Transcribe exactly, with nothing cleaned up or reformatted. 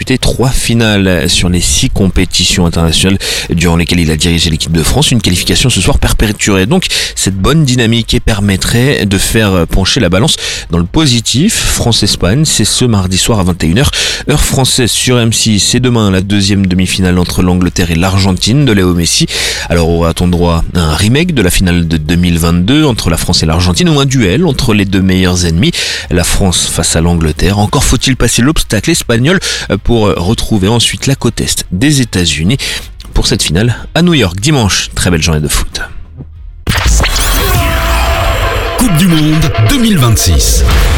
disputé trois finales sur les six compétitions internationales durant lesquelles il a dirigé l'équipe de France. Une qualification ce soir perpétuerait donc cette bonne dynamique et permettrait de faire pencher la balance dans le positif. France-Espagne, c'est ce mardi soir à vingt et une heures, heure française sur M six. C'est demain la deuxième demi-finale entre l'Angleterre et l'Argentine de Léo Messi. Alors aura-t-on droit à un remake de la finale de deux mille vingt-deux entre la France et l'Argentine, ou un duel entre les deux meilleurs ennemis, la France face à l'Angleterre? Encore faut-il passer l'obstacle espagnol pour retrouver ensuite la côte est des États-Unis pour cette finale à New York dimanche. Très belle journée de foot. Coupe du Monde deux mille vingt-six.